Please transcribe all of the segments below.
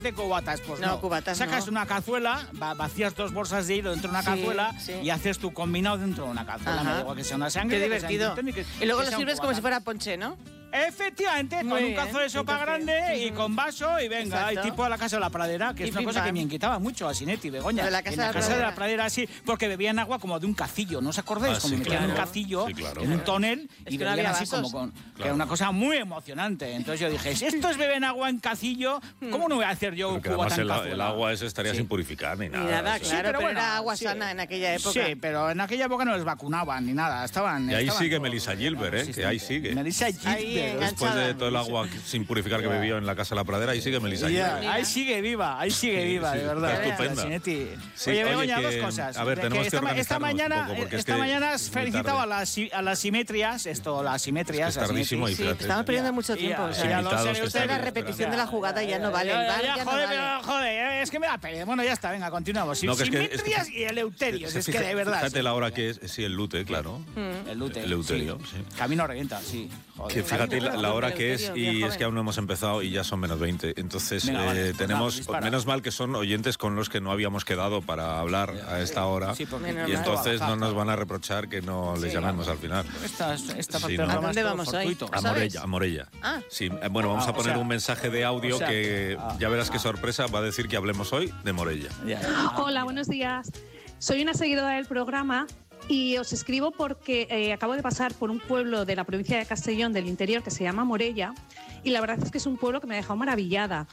de cubatas, pues no. Cubatas sacas no. una cazuela, vacías 2 bolsas de hilo dentro de una cazuela y haces tu combinado dentro de una cazuela. Me digo que sea una sangre. Qué divertido. Y luego lo sirves como si fuera ponche, ¿no? Efectivamente, con un cazo de sopa grande y con vaso y venga, y tipo a la Casa de la Pradera, que es una cosa que me inquietaba mucho a Sinetti y Begoña. De la Casa de la Pradera, sí, porque bebían agua como de un cacillo, ¿no os acordáis? Como metían un cacillo en un tonel y bebían así como con... Que era una cosa muy emocionante. Entonces yo dije, si estos beben agua en cacillo, ¿cómo no voy a hacer yo un cubata en cazuela? El agua ese estaría sin purificar ni nada. Ni nada, claro, pero bueno, era agua sana en aquella época. Sí, pero en aquella época no les vacunaban ni nada. Y ahí sigue Melissa Gilbert, que ahí sigue. Melissa Gilbert. Después de todo el agua sin purificar que bebió en la Casa de la Pradera, ahí sigue Melissa Gilbert. Ahí sigue viva, de verdad. Estupenda. Oye, Begoña, 2 cosas. A ver, tenemos que esta mañana has felicitado a las simetrías, Es tardísimo y fíjate. Estamos perdiendo mucho tiempo. La repetición de la jugada ya no vale. Joder, es que me da pena. Bueno, ya está, venga, continuamos. Simetrías y eleuterios, es que de verdad. Fíjate la hora que es, sí, el lute, claro. El lute. Eleuterio, sí. Camino revienta, sí. Que fíjate la hora que es y es que aún no hemos empezado y ya son menos 20. Entonces tenemos, menos mal que son oyentes con los que no habíamos quedado para hablar a esta hora y entonces no nos van a reprochar que no les llamemos al final. ¿A dónde vamos hoy? A Morella. Sí, bueno, vamos a poner un mensaje de audio que ya verás qué sorpresa va a decir que hablemos hoy de Morella. Hola, buenos días. Soy una seguidora del programa y os escribo porque acabo de pasar por un pueblo de la provincia de Castellón del interior que se llama Morella y la verdad es que es un pueblo que me ha dejado maravillada.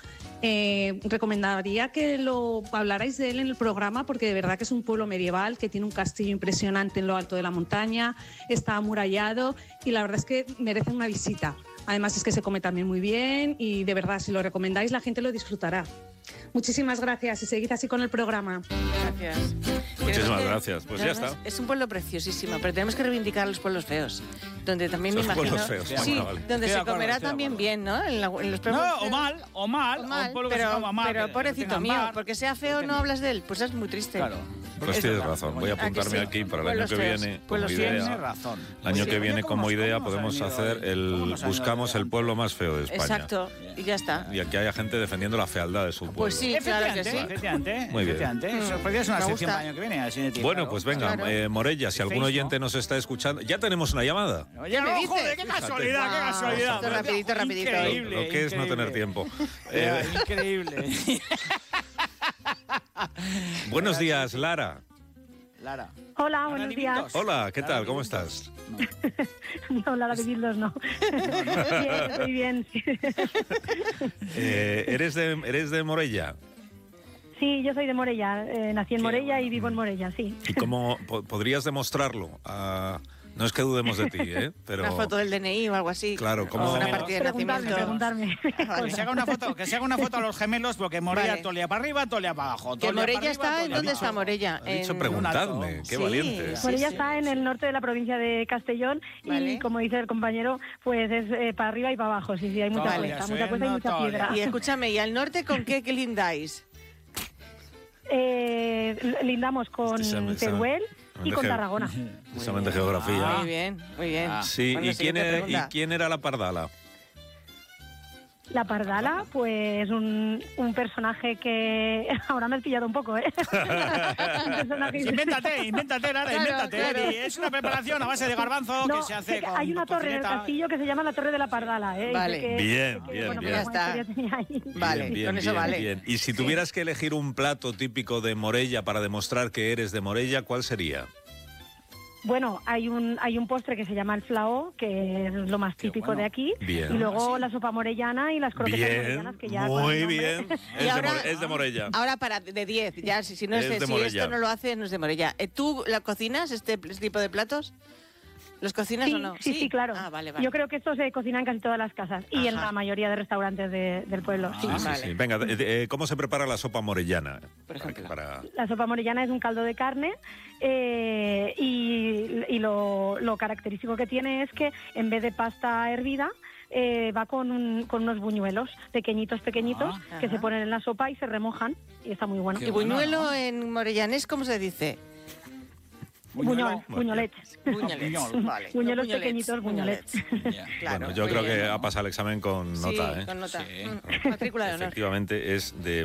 Recomendaría que lo hablarais de él en el programa porque de verdad que es un pueblo medieval que tiene un castillo impresionante en lo alto de la montaña, está amurallado y la verdad es que merecen una visita. Además es que se come también muy bien y de verdad si lo recomendáis la gente lo disfrutará. Muchísimas gracias y seguid así con el programa. Gracias. Muchísimas gracias. Pues ya está. Es un pueblo preciosísimo, pero tenemos que reivindicar los pueblos feos, donde también me imagino... pueblos feos. Sí, donde se comerá también bien, ¿no? En los pueblos feos. O mal, pero pobrecito mío, porque sea feo no hablas de él, pues es muy triste. Claro. Pues tienes razón. Voy a apuntarme aquí para el año que viene como idea. El año que viene como idea podemos hacer buscamos el pueblo más feo de España. Exacto, y ya está. Y aquí haya gente defendiendo la fealdad de su pueblo. Pues sí, claro que sí. Efectivamente. Muy bien. Podría ser una sección para el año que viene. Bueno, pues venga, Morella, si algún oyente nos está escuchando... Ya tenemos una llamada. Oye, joder, qué casualidad. Rapidito. Lo que es no tener tiempo. Increíble. Buenos días, Lara. Hola, buenos días. Hola, ¿qué tal? ¿Cómo estás? No, Lara de Bildos no. Bien, muy bien. ¿Eres de Morella? Sí, yo soy de Morella. Nací en Morella y vivo en Morella, sí. ¿Y cómo podrías demostrarlo? No es que dudemos de ti, pero... Una foto del DNI o algo así. Claro, como... una partida de nacimiento. Preguntarme. Que se haga una foto a los gemelos porque Morella tolea para arriba, tolea para abajo. Que Morella está... ¿En dónde está Morella? Ha dicho preguntadme, qué valiente. Morella está en el norte de la provincia de Castellón y como dice el compañero, pues es para arriba y para abajo. Sí, hay mucha cuesta y mucha piedra. Y escúchame, ¿y al norte con qué lindáis? Lindamos con Teruel y con Tarragona. Examen de geografía. Muy bien. Sí, bueno, ¿y quién era la Pardala? La Pardala, pues un personaje que... Ahora me has pillado un poco, Invéntate, Lara, Claro. Y es una preparación a base de garbanzo que se hace con hay una torre en el castillo que se llama la Torre de la Pardala, Vale. Bien. Ya está. Vale, con eso vale. Bien. Y si tuvieras que elegir un plato típico de Morella para demostrar que eres de Morella, ¿cuál sería? Bueno, hay un postre que se llama el flaó, que es lo más típico de aquí. Bien. Y luego la sopa morellana y las croquetas morellanas, que ya... Muy bien. Es de Morella. Ahora para de 10, ya si no es si esto no lo hace, no es de Morella. ¿Tú la cocinas, este tipo de platos? ¿Los cocinas o no? Sí, claro. Vale. Yo creo que esto se cocina en casi todas las casas y en la mayoría de restaurantes del pueblo. Sí. Venga, ¿cómo se prepara la sopa morellana? Por ejemplo. La sopa morellana es un caldo de carne y lo característico que tiene es que en vez de pasta hervida va con unos buñuelos pequeñitos que se ponen en la sopa y se remojan y está muy bueno. ¿Y buñuelo en morellanés cómo se dice? Buñolets. Vale. Buñuelos pequeñitos, buñolets. Bueno, yo creo que ha pasado el examen con nota. Con nota. Matrícula de honor. Efectivamente es de